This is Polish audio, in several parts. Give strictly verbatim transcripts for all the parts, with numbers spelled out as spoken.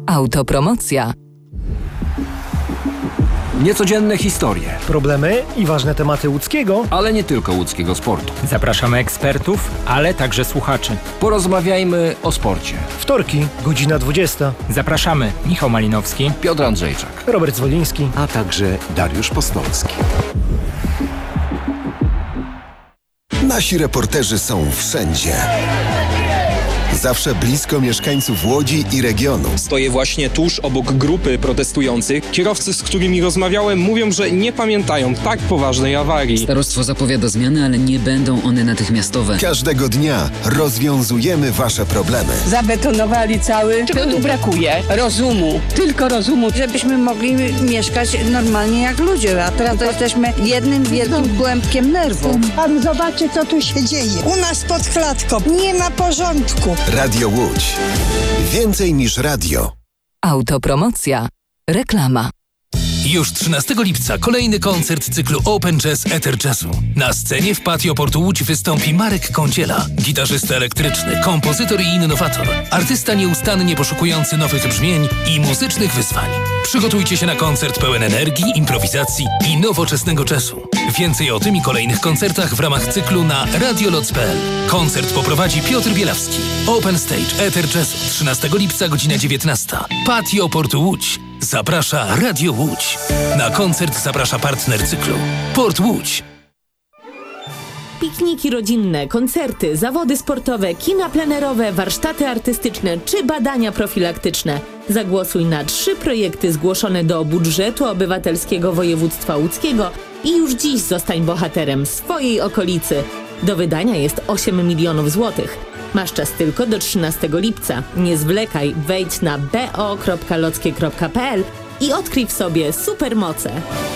Autopromocja. Niecodzienne historie, problemy i ważne tematy łódzkiego, ale nie tylko łódzkiego sportu. Zapraszamy ekspertów, ale także słuchaczy. Porozmawiajmy o sporcie. Wtorki, godzina dwudziesta. Zapraszamy Michał Malinowski, Piotr Andrzejczak, Robert Zwoliński, a także Dariusz Postolski. Nasi reporterzy są wszędzie. Zawsze blisko mieszkańców Łodzi i regionu. Stoję właśnie tuż obok grupy protestujących. Kierowcy, z którymi rozmawiałem, mówią, że nie pamiętają tak poważnej awarii. Starostwo zapowiada zmiany, ale nie będą one natychmiastowe. Każdego dnia rozwiązujemy wasze problemy. Zabetonowali cały. Czego tu brakuje? Rozumu. Tylko rozumu, żebyśmy mogli mieszkać normalnie jak ludzie. A teraz to jesteśmy jednym wielkim kłębkiem nerwów. Pan zobaczy, co tu się dzieje. U nas pod klatką nie ma porządku. Radio Łódź. Więcej niż radio. Autopromocja. Reklama. Już trzynastego lipca kolejny koncert cyklu Open Jazz Ether Jazzu. Na scenie w Patio Portu Łódź wystąpi Marek Kąciela, gitarzysta elektryczny, kompozytor i innowator, artysta nieustannie poszukujący nowych brzmień i muzycznych wyzwań. Przygotujcie się na koncert pełen energii, improwizacji i nowoczesnego jazzu. Więcej o tym i kolejnych koncertach w ramach cyklu na radioloc kropka p l. Koncert poprowadzi Piotr Bielawski. Open Stage Ether Jazzu trzynastego lipca, godzina dziewiętnasta. Patio Portu Łódź. Zaprasza Radio Łódź. Na koncert zaprasza partner cyklu Port Łódź. Pikniki rodzinne, koncerty, zawody sportowe, kina plenerowe, warsztaty artystyczne czy badania profilaktyczne. Zagłosuj na trzy projekty zgłoszone do budżetu obywatelskiego województwa łódzkiego i już dziś zostań bohaterem swojej okolicy. Do wydania jest osiem milionów złotych. Masz czas tylko do trzynastego lipca. Nie zwlekaj, wejdź na b o kropka lockie kropka p l i odkryj w sobie supermoce.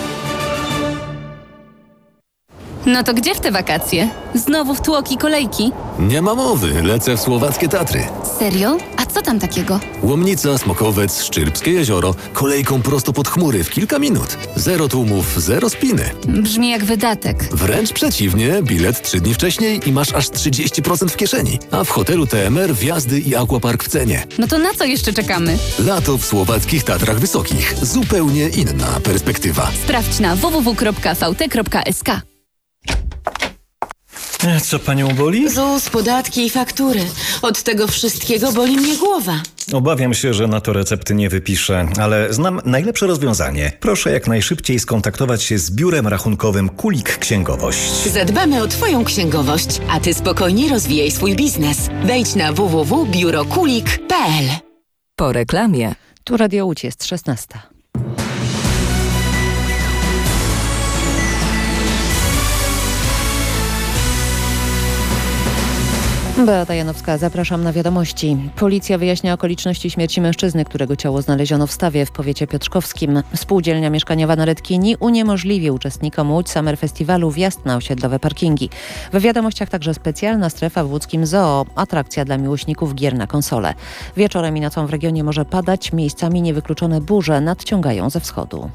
No to gdzie w te wakacje? Znowu w tłoki kolejki? Nie ma mowy, lecę w słowackie Tatry. Serio? A co tam takiego? Łomnica, Smokowiec, Szczyrbskie jezioro, kolejką prosto pod chmury w kilka minut. Zero tłumów, zero spiny. Brzmi jak wydatek. Wręcz przeciwnie, bilet trzy dni wcześniej i masz aż trzydzieści procent w kieszeni. A w hotelu T M R wjazdy i aquapark w cenie. No to na co jeszcze czekamy? Lato w słowackich Tatrach Wysokich. Zupełnie inna perspektywa. Sprawdź na w w w kropka v t kropka s k. Co panią boli? ZUS, podatki i faktury. Od tego wszystkiego boli mnie głowa. Obawiam się, że na to recepty nie wypiszę, ale znam najlepsze rozwiązanie. Proszę jak najszybciej skontaktować się z biurem rachunkowym Kulik Księgowość. Zadbamy o twoją księgowość, a ty spokojnie rozwijaj swój biznes. Wejdź na w w w kropka biuro kulik kropka p l. Po reklamie. Tu Radio Łódź, jest szesnasta. Beata Janowska, zapraszam na wiadomości. Policja wyjaśnia okoliczności śmierci mężczyzny, którego ciało znaleziono w Stawie w powiecie piotrkowskim. Spółdzielnia mieszkaniowa na Redkini uniemożliwi uczestnikom Łódź Summer Festiwalu wjazd na osiedlowe parkingi. W wiadomościach także specjalna strefa w łódzkim zoo, atrakcja dla miłośników gier na konsole. Wieczorem i nocą w regionie może padać, miejscami niewykluczone burze nadciągają ze wschodu.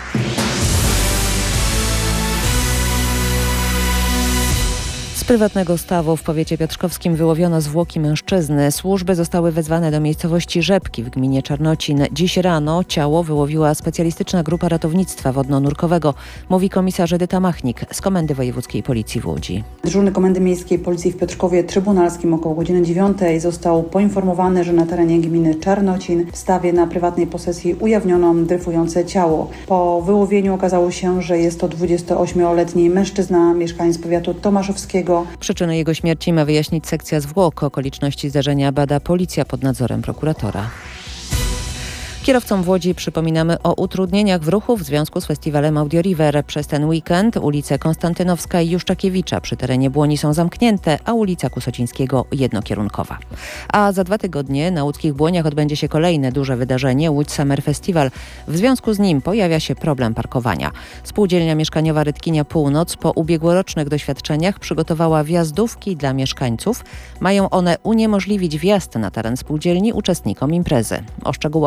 Z prywatnego stawu w powiecie piotrkowskim wyłowiono zwłoki mężczyzny. Służby zostały wezwane do miejscowości Rzepki w gminie Czarnocin. Dziś rano ciało wyłowiła specjalistyczna grupa ratownictwa wodno-nurkowego, mówi komisarz Edyta Machnik z Komendy Wojewódzkiej Policji w Łodzi. Dyżurny Komendy Miejskiej Policji w Piotrkowie Trybunalskim około godziny dziewiątej został poinformowany, że na terenie gminy Czarnocin w stawie na prywatnej posesji ujawniono dryfujące ciało. Po wyłowieniu okazało się, że jest to dwudziestoośmioletni mężczyzna, mieszkaniec powiatu tomaszowskiego. Przyczynę jego śmierci ma wyjaśnić sekcja zwłok. Okoliczności zdarzenia bada policja pod nadzorem prokuratora. Kierowcom w Łodzi przypominamy o utrudnieniach w ruchu w związku z festiwalem Audio River. Przez ten weekend ulice Konstantynowska i Juszczakiewicza przy terenie Błoni są zamknięte, a ulica Kusocińskiego jednokierunkowa. A za dwa tygodnie na łódzkich Błoniach odbędzie się kolejne duże wydarzenie, Łódź Summer Festival. W związku z nim pojawia się problem parkowania. Spółdzielnia mieszkaniowa Redkinia Północ po ubiegłorocznych doświadczeniach przygotowała wjazdówki dla mieszkańców. Mają one uniemożliwić wjazd na teren spółdzielni uczestnikom imprezy. O szczegółach reportażu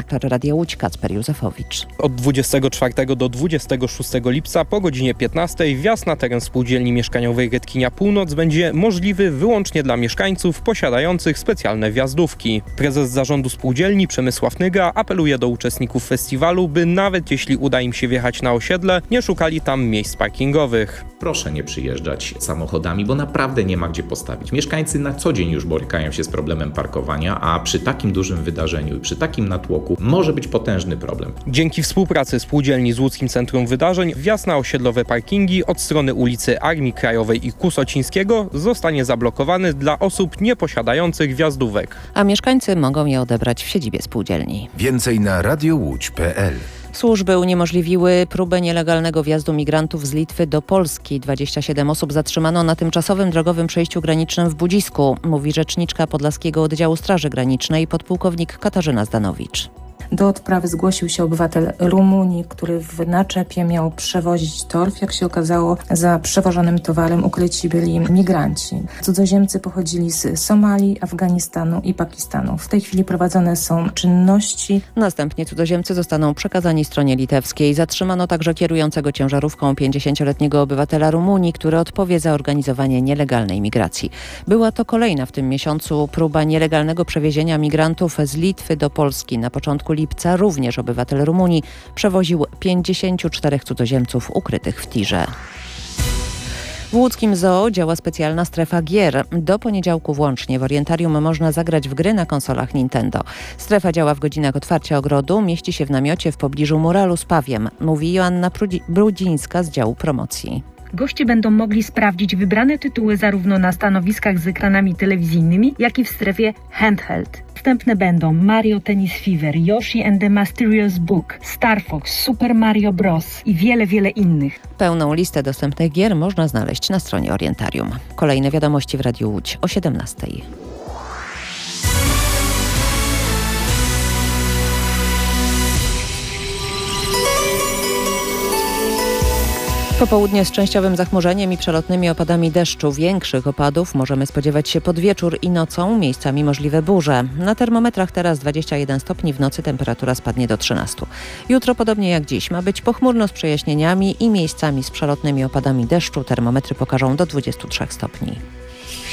Reporter Radia Łódź Kacper Józefowicz. Od dwudziestego czwartego do dwudziestego szóstego lipca po godzinie piętnastej wjazd na teren spółdzielni mieszkaniowej Redkinia Północ będzie możliwy wyłącznie dla mieszkańców posiadających specjalne wjazdówki. Prezes zarządu spółdzielni Przemysław Nyga apeluje do uczestników festiwalu, by nawet jeśli uda im się wjechać na osiedle, nie szukali tam miejsc parkingowych. Proszę nie przyjeżdżać samochodami, bo naprawdę nie ma gdzie postawić. Mieszkańcy na co dzień już borykają się z problemem parkowania, a przy takim dużym wydarzeniu i przy takim natłoku może być potężny problem. Dzięki współpracy spółdzielni z Łódzkim Centrum Wydarzeń wjazd na osiedlowe parkingi od strony ulicy Armii Krajowej i Kusocińskiego zostanie zablokowany dla osób nieposiadających wjazdówek. A mieszkańcy mogą je odebrać w siedzibie spółdzielni. Więcej na radiowódź kropka p l. Służby uniemożliwiły próbę nielegalnego wjazdu migrantów z Litwy do Polski. dwadzieścia siedem osób zatrzymano na tymczasowym drogowym przejściu granicznym w Budzisku, mówi rzeczniczka Podlaskiego Oddziału Straży Granicznej podpułkownik Katarzyna Zdanowicz. Do odprawy zgłosił się obywatel Rumunii, który w naczepie miał przewozić torf. Jak się okazało, za przewożonym towarem ukryci byli migranci. Cudzoziemcy pochodzili z Somalii, Afganistanu i Pakistanu. W tej chwili prowadzone są czynności. Następnie cudzoziemcy zostaną przekazani stronie litewskiej. Zatrzymano także kierującego ciężarówką pięćdziesięcioletniego obywatela Rumunii, który odpowie za organizowanie nielegalnej migracji. Była to kolejna w tym miesiącu próba nielegalnego przewiezienia migrantów z Litwy do Polski. Na początku lipca również obywatel Rumunii przewoził pięćdziesięciu czterech cudzoziemców ukrytych w tirze. W łódzkim zoo działa specjalna strefa gier. Do poniedziałku włącznie w orientarium można zagrać w gry na konsolach Nintendo. Strefa działa w godzinach otwarcia ogrodu, mieści się w namiocie w pobliżu muralu z pawiem, mówi Joanna Brudzińska z działu promocji. Goście będą mogli sprawdzić wybrane tytuły zarówno na stanowiskach z ekranami telewizyjnymi, jak i w strefie handheld. Wstępne będą Mario Tennis Fever, Yoshi and the Mysterious Book, Star Fox, Super Mario Bros. I wiele, wiele innych. Pełną listę dostępnych gier można znaleźć na stronie Orientarium. Kolejne wiadomości w Radiu Łódź o siedemnastej. Popołudnie z częściowym zachmurzeniem i przelotnymi opadami deszczu. Większych opadów możemy spodziewać się pod wieczór i nocą, miejscami możliwe burze. Na termometrach teraz dwadzieścia jeden stopni, w nocy temperatura spadnie do trzynastu. Jutro podobnie jak dziś ma być pochmurno z przejaśnieniami i miejscami z przelotnymi opadami deszczu. Termometry pokażą do dwudziestu trzech stopni.